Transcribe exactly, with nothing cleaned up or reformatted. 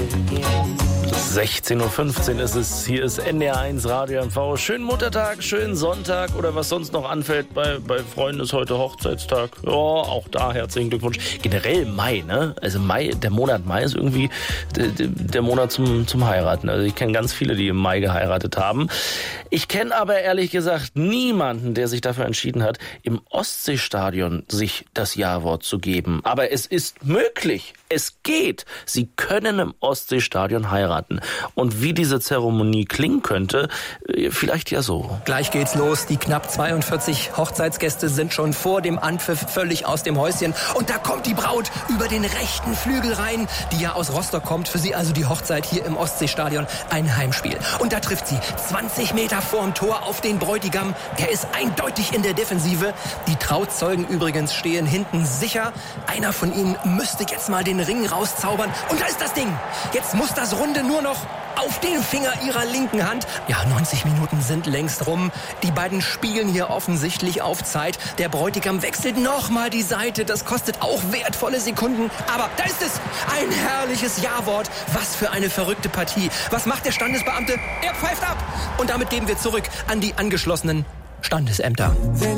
sechzehn Uhr fünfzehn ist es, hier ist N D R eins Radio M V. Schönen Muttertag, schönen Sonntag oder was sonst noch anfällt. Bei, bei Freunden ist heute Hochzeitstag. Ja, auch da herzlichen Glückwunsch. Generell Mai, ne? Also Mai, der Monat Mai ist irgendwie der, der Monat zum, zum Heiraten. Also ich kenne ganz viele, die im Mai geheiratet haben. Ich kenne aber ehrlich gesagt niemanden, der sich dafür entschieden hat, im Ostseestadion sich das Ja-Wort zu geben. Aber es ist möglich. Es geht. Sie können im Ostseestadion heiraten. Und wie diese Zeremonie klingen könnte, vielleicht ja so. Gleich geht's los. Die knapp zweiundvierzig Hochzeitsgäste sind schon vor dem Anpfiff völlig aus dem Häuschen. Und da kommt die Braut über den rechten Flügel rein, die ja aus Rostock kommt. Für sie also die Hochzeit hier im Ostseestadion ein Heimspiel. Und da trifft sie zwanzig Meter vorm Tor auf den Bräutigam. Der ist eindeutig in der Defensive. Die Trauzeugen übrigens stehen hinten sicher. Einer von ihnen müsste jetzt mal den Ring rauszaubern. Und da ist das Ding. Jetzt muss das Runde nur noch auf den Finger ihrer linken Hand. Ja, neunzig Minuten sind längst rum. Die beiden spielen hier offensichtlich auf Zeit. Der Bräutigam wechselt nochmal die Seite. Das kostet auch wertvolle Sekunden. Aber da ist es. Ein herrliches Ja-Wort. Was für eine verrückte Partie. Was macht der Standesbeamte? Er pfeift ab. Und damit geben wir zurück an die angeschlossenen Standesämter.